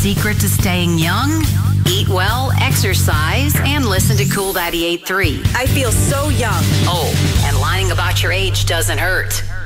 secret to staying young? Eat well, exercise, and listen to Cool 98.3. I feel so young. Oh, and lying about your age doesn't hurt.